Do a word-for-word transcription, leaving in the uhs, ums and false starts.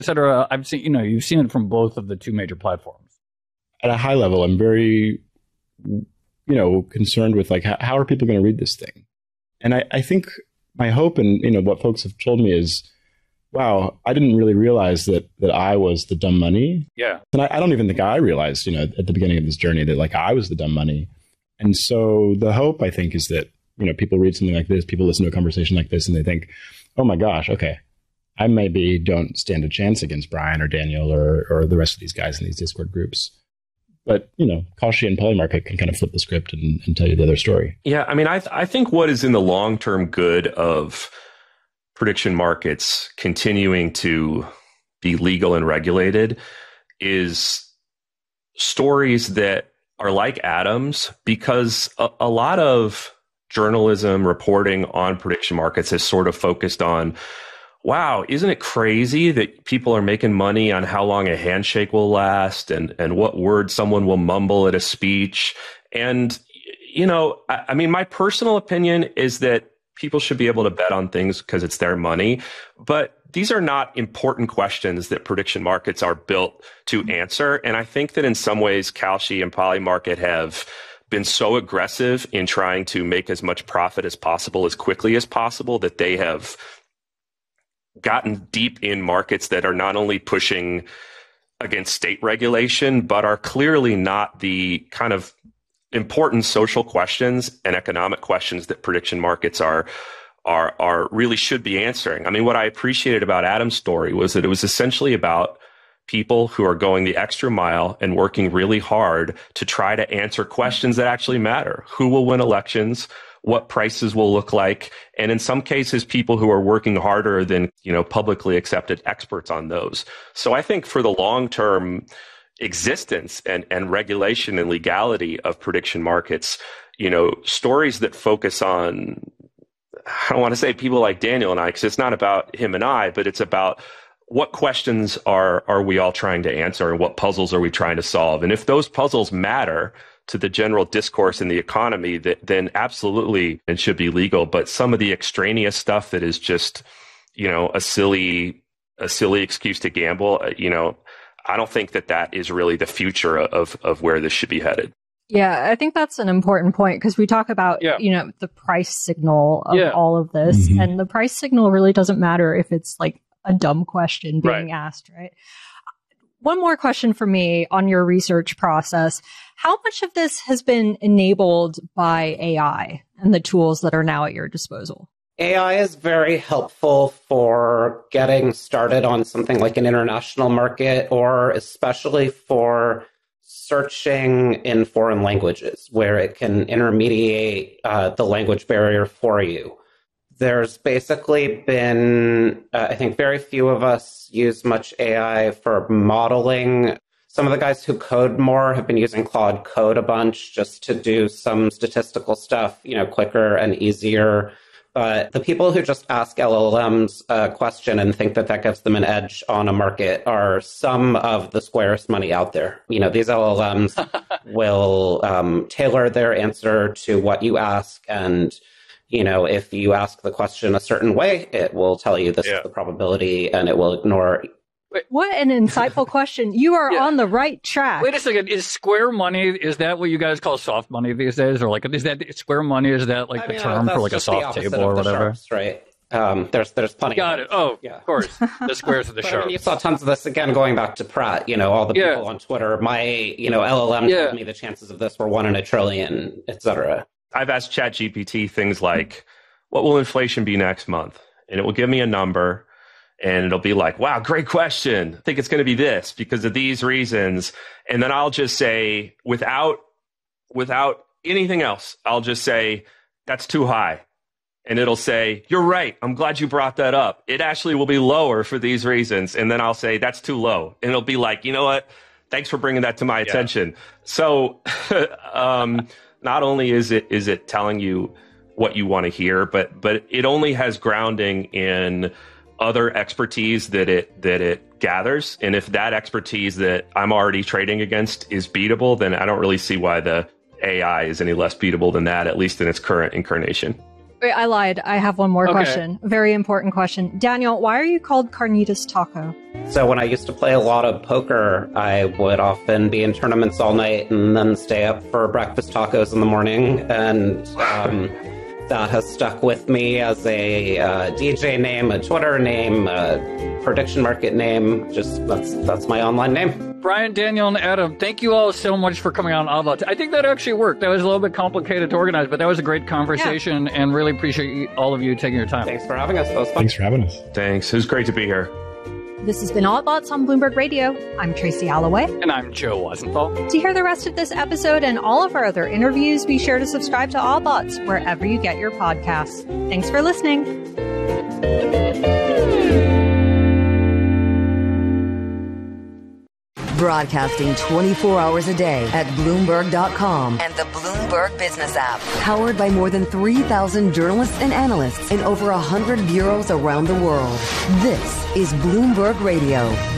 et cetera. I've seen, you know, you've seen it from both of the two major platforms. At a high level, I'm very, you know, concerned with like, how, how are people going to read this thing? And I, I think my hope and, you know, what folks have told me is, wow, I didn't really realize that that I was the dumb money. Yeah. And I, I don't even think I realized, you know, at the beginning of this journey that like I was the dumb money. And so the hope, I think, is that, you know, people read something like this, people listen to a conversation like this, and they think, oh my gosh, okay, I maybe don't stand a chance against Brian or Daniel or or the rest of these guys in these Discord groups. But, you know, Kalshi and Polymarket can kind of flip the script and, and tell you the other story. Yeah, I mean, I th- I think what is in the long-term good of prediction markets continuing to be legal and regulated is stories that are like Adam's, because a, a lot of journalism reporting on prediction markets has sort of focused on, wow, isn't it crazy that people are making money on how long a handshake will last and, and what words someone will mumble at a speech? And, you know, I, I mean, my personal opinion is that people should be able to bet on things because it's their money. But these are not important questions that prediction markets are built to answer. And I think that in some ways, Kalshi and Polymarket have been so aggressive in trying to make as much profit as possible as quickly as possible that they have gotten deep in markets that are not only pushing against state regulation, but are clearly not the kind of important social questions and economic questions that prediction markets are are are really should be answering. I mean, what I appreciated about Adam's story was that it was essentially about people who are going the extra mile and working really hard to try to answer questions that actually matter. Who will win elections? What prices will look like? And in some cases, people who are working harder than, you know, publicly accepted experts on those. So I think for the long-term existence and, and regulation and legality of prediction markets, you know, stories that focus on, I don't want to say people like Daniel and I, because it's not about him and I, but it's about what questions are are we all trying to answer and what puzzles are we trying to solve? And if those puzzles matter to the general discourse in the economy, that then absolutely it should be legal. But some of the extraneous stuff that is just, you know, a silly a silly excuse to gamble, you know, I don't think that that is really the future of of where this should be headed. Yeah, I think that's an important point because we talk about, yeah. you know, the price signal of yeah. all of this. Mm-hmm. And the price signal really doesn't matter if it's like a dumb question being right. asked, right? One more question for me on your research process. How much of this has been enabled by A I and the tools that are now at your disposal? A I is very helpful for getting started on something like an international market, or especially for searching in foreign languages, where it can intermediate uh, the language barrier for you. There's basically been, uh, I think very few of us use much A I for modeling. Some of the guys who code more have been using Claude Code a bunch just to do some statistical stuff, you know, quicker and easier. But the people who just ask L L Ms a question and think that that gives them an edge on a market are some of the squarest money out there. You know, these L L Ms will um, tailor their answer to what you ask. And, you know, if you ask the question a certain way, it will tell you this yeah. is the probability, and it will ignore. Wait, what an insightful question. You are yeah. on the right track. Wait a second. Is square money, is that what you guys call soft money these days? Or like, is that square money? Is that like I the mean, term for like a soft table or whatever? Sharps, right. Um, there's there's plenty Got of it. Oh, yeah. Of course. The squares are the sharps. I mean, you saw tons of this, again, going back to Pratt, you know, all the yeah. people on Twitter. My, you know, L L M yeah. told me the chances of this were one in a trillion, et cetera. I've asked ChatGPT things like, what will inflation be next month? And it will give me a number. And it'll be like, wow, great question. I think it's going to be this because of these reasons. And then I'll just say, without without anything else, I'll just say, that's too high. And it'll say, you're right. I'm glad you brought that up. It actually will be lower for these reasons. And then I'll say, that's too low. And it'll be like, you know what? Thanks for bringing that to my yeah. attention. So um, not only is it is it telling you what you want to hear, but but it only has grounding in other expertise that it that it gathers. And if that expertise that I'm already trading against is beatable, then I don't really see why the A I is any less beatable than that, at least in its current incarnation. Wait, I lied. I have one more okay. question. Very important question. Daniel, why are you called Carnitas Taco? So when I used to play a lot of poker, I would often be in tournaments all night and then stay up for breakfast tacos in the morning. And um, that has stuck with me as a uh, D J name, a Twitter name, a prediction market name. Just that's that's my online name. Brian, Daniel, and Adam, thank you all so much for coming on Oddlots. I think that actually worked. That was a little bit complicated to organize, but that was a great conversation, yeah. and really appreciate all of you taking your time. Thanks for having us. That was fun. Thanks for having us. Thanks. It was great to be here. This has been Oddlots on Bloomberg Radio. I'm Tracy Alloway. And I'm Joe Weisenthal. To hear the rest of this episode and all of our other interviews, be sure to subscribe to Oddlots wherever you get your podcasts. Thanks for listening. Broadcasting twenty-four hours a day at Bloomberg dot com and the Bloomberg Business app. Powered by more than three thousand journalists and analysts in over one hundred bureaus around the world. This is Bloomberg Radio.